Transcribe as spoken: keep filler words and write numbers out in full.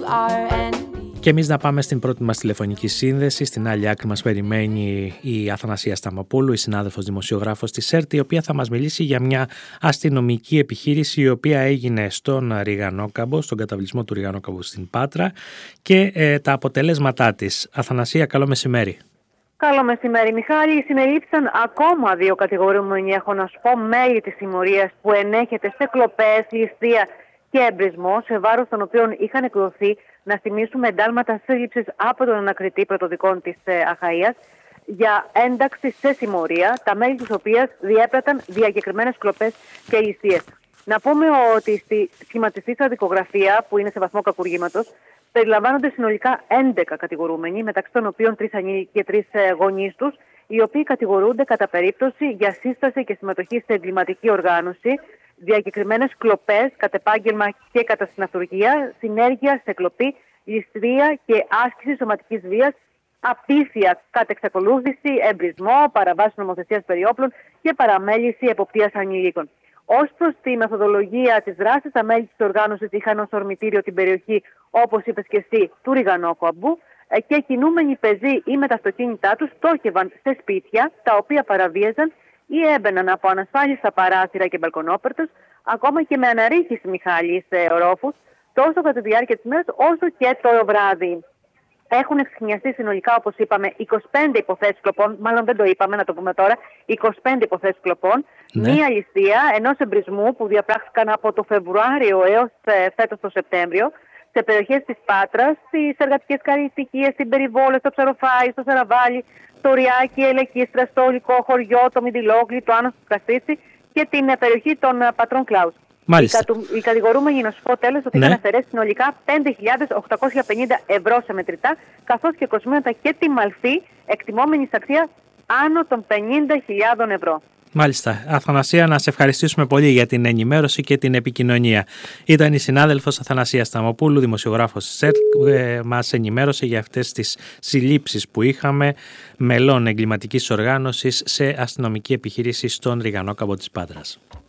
Και εμείς να πάμε στην πρώτη μας τηλεφωνική σύνδεση. Στην άλλη άκρη μας περιμένει η Αθανασία Σταμοπούλου, η συνάδελφος δημοσιογράφος της ΕΡΤ, η οποία θα μας μιλήσει για μια αστυνομική επιχείρηση η οποία έγινε στον Ριγανόκαμπο, στον καταβλισμό του Ριγανόκαμπου στην Πάτρα και ε, τα αποτελέσματά της. Αθανασία, καλό μεσημέρι. Καλό μεσημέρι, Μιχάλη. Συνελήφθησαν ακόμα δύο κατηγορούμενοι, έχω να σου πω, μέλη της συμμορίας που ενέχεται σε κλοπές, ληστεία και εμπρισμό, σε βάρος των οποίων είχαν εκδοθεί, να θυμίσουμε, εντάλματα σύλληψης από τον ανακριτή πρωτοδικών της ε, Αχαΐας για ένταξη σε συμμορία, τα μέλη της οποίας διέπραταν διακεκριμένες κλοπές και ληστείες. Να πούμε ότι στη σχηματιστή δικογραφία, που είναι σε βαθμό κακουργήματος, περιλαμβάνονται συνολικά έντεκα κατηγορούμενοι, μεταξύ των οποίων τρεις ανήλικοι και τρεις γονείς τους, οι οποίοι κατηγορούνται κατά περίπτωση για σύσταση και συμμετοχή σε εγκληματική οργάνωση, διακεκριμένες κλοπές κατ' επάγγελμα και κατά συναυτουργία, συνέργεια σε κλοπή, ληστεία και άσκηση σωματικής βίας, απίθεια κατ' εξακολούθηση, εμπρισμό, παραβάση νομοθεσίας περί όπλων και παραμέληση εποπτείας ανηλίκων. Ως προς τη μεθοδολογία της δράσης, τα μέλη της οργάνωσης είχαν ως ορμητήριο την περιοχή, όπως είπες και εσύ, του Ριγανόκαμπου και κινούμενοι πεζοί ή με τα αυτοκίνητά τους στόχευαν σε σπίτια τα οποία παραβίαζαν ή έμπαιναν από ανασφάλιστα παράθυρα και μπαλκονόπερτους, ακόμα και με αναρρίχηση, Μιχάλη, σε ορόφους, τόσο κατά τη διάρκεια της μέρας όσο και το βράδυ. Έχουν εξηγιαστεί συνολικά, όπως είπαμε, είκοσι πέντε υποθέσεις κλοπών, μάλλον δεν το είπαμε, να το πούμε τώρα, είκοσι πέντε υποθέσεις κλοπών, ναι. Μία ληστεία ενός εμπρισμού που διαπράχθηκαν από το Φεβρουάριο έως ε, φέτος το Σεπτέμβριο, σε περιοχές της Πάτρας, στις εργατικές κατοικίες, στην Περιβόλα, στο Ψαροφάι, στο Σαραβάλι, στο Ριάκι, Ελεκίστρα, στο Ολικό Χωριό, το Μηδηλόγλι, το Άνος του Καστρίτσι και την ε, περιοχή των ε, Πατρών Κλάους. Μάλιστα. Οι κατηγορούμενοι, να σου πω τέλος, ότι ναι. είχαν αφαιρέσει συνολικά πέντε χιλιάδες οκτακόσια πενήντα ευρώ σε μετρητά, καθώς και κοσμήματα και τη μαλφή, εκτιμόμενη αξία άνω των πενήντα χιλιάδων ευρώ. Μάλιστα. Αθανασία, να σε ευχαριστήσουμε πολύ για την ενημέρωση και την επικοινωνία. Ήταν η συνάδελφος Αθανασία Σταμοπούλου, δημοσιογράφος της ΕΡΤ, που μας ενημέρωσε για αυτές τις συλλήψεις που είχαμε μελών εγκληματικής οργάνωσης σε αστυνομική επιχείρηση στον Ριγανόκαμπο της Πάτρας.